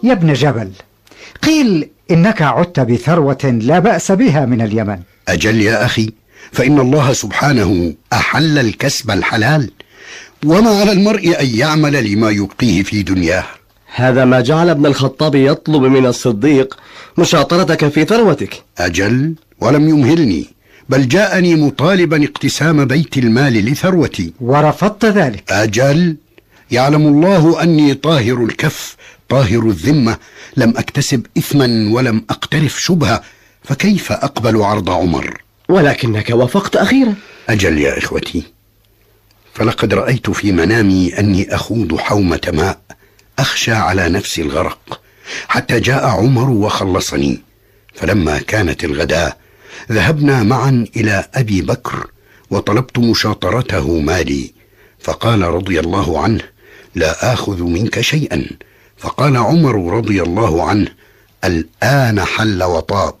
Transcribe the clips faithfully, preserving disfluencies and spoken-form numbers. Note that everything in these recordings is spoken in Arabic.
يا ابن جبل، قيل إنك عدت بثروة لا بأس بها من اليمن. أجل يا أخي، فإن الله سبحانه أحل الكسب الحلال، وما على المرء أن يعمل لما يبقيه في دنياه. هذا ما جعل ابن الخطاب يطلب من الصديق مشاطرتك في ثروتك. أجل، ولم يمهلني، بل جاءني مطالبا اقتسام بيت المال لثروتي ورفضت ذلك. أجل، يعلم الله أني طاهر الكف طاهر الذمة، لم أكتسب إثما ولم أقترف شبهة، فكيف أقبل عرض عمر؟ ولكنك وافقت أخيرا. أجل يا إخوتي، فلقد رأيت في منامي أني أخوض حومة ماء أخشى على نفسي الغرق، حتى جاء عمر وخلصني. فلما كانت الغداء ذهبنا معا إلى أبي بكر وطلبت مشاطرته مالي، فقال رضي الله عنه: لا آخذ منك شيئا. فقال عمر رضي الله عنه: الآن حل وطاب.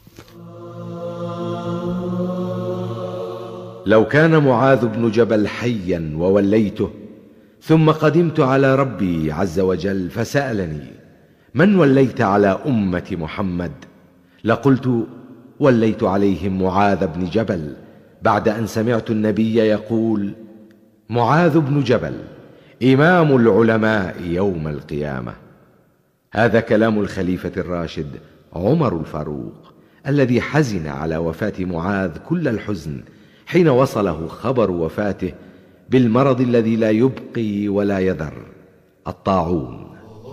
لو كان معاذ بن جبل حيا ووليته، ثم قدمت على ربي عز وجل فسألني: من وليت على أمة محمد؟ لقلت: وليت عليهم معاذ بن جبل، بعد أن سمعت النبي يقول: معاذ بن جبل إمام العلماء يوم القيامة. هذا كلام الخليفة الراشد عمر الفاروق، الذي حزن على وفاة معاذ كل الحزن حين وصله خبر وفاته بالمرض الذي لا يبقي ولا يذر، الطاعون.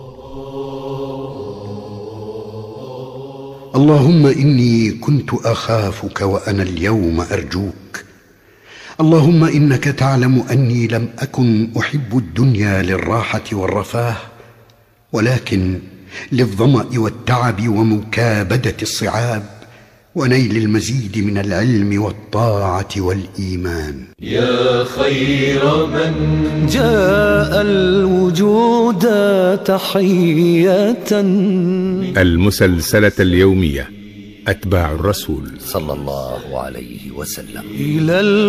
اللهم إني كنت أخافك وأنا اليوم أرجوك. اللهم إنك تعلم أني لم أكن أحب الدنيا للراحة والرفاه، ولكن للظمأ والتعب ومكابدة الصعاب ونيل المزيد من العلم والطاعة والإيمان. يا خير من جاء الوجود تحية. المسلسلة اليومية أتباع الرسول صلى الله عليه وسلم إلى